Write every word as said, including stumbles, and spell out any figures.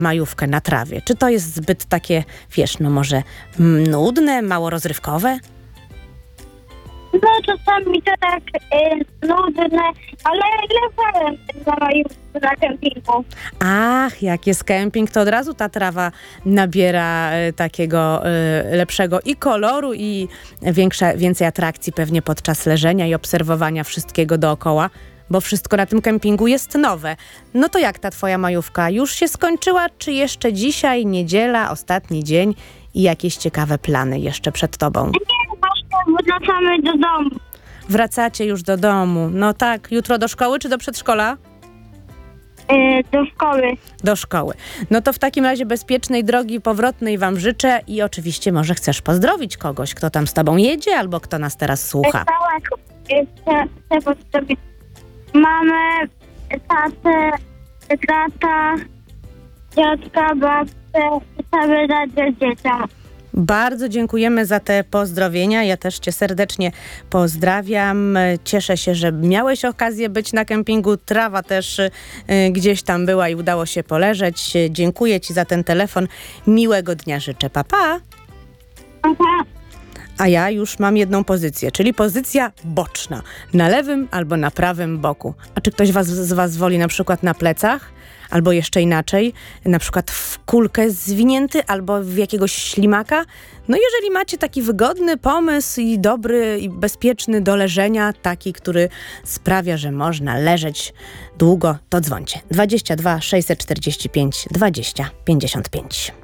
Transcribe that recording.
majówkę na trawie? Czy to jest zbyt takie, wiesz, no może mm, nudne, mało rozrywkowe? No czasami to tak y, nudne, ale lepsze na majówce na kempingu. Ach, jak jest kemping, to od razu ta trawa nabiera y, takiego y, lepszego i koloru, i większa, więcej atrakcji pewnie podczas leżenia i obserwowania wszystkiego dookoła, bo wszystko na tym kempingu jest nowe. No to jak ta twoja majówka? Już się skończyła, czy jeszcze dzisiaj, niedziela, ostatni dzień i jakieś ciekawe plany jeszcze przed tobą? Nie, właśnie wracamy do domu. Wracacie już do domu. No tak, jutro do szkoły czy do przedszkola? Y, do szkoły. Do szkoły. No to w takim razie bezpiecznej drogi powrotnej wam życzę i oczywiście może chcesz pozdrowić kogoś, kto tam z tobą jedzie albo kto nas teraz słucha. Tak, chcę, chcę pozdrowić mamę, tatę, brata, dziadka, babcię i cały radio dzieciom. Bardzo dziękujemy za te pozdrowienia. Ja też cię serdecznie pozdrawiam. Cieszę się, że miałeś okazję być na kempingu. Trawa też y, gdzieś tam była i udało się poleżeć. Dziękuję ci za ten telefon. Miłego dnia życzę. Pa, pa. Aha. A ja już mam jedną pozycję, czyli pozycja boczna. Na lewym albo na prawym boku. A czy ktoś was, z was woli na przykład na plecach? Albo jeszcze inaczej, na przykład w kulkę zwinięty albo w jakiegoś ślimaka. No jeżeli macie taki wygodny pomysł i dobry i bezpieczny do leżenia, taki, który sprawia, że można leżeć długo, to dzwońcie. dwadzieścia dwa sześćset czterdzieści pięć dwadzieścia pięćdziesiąt pięć.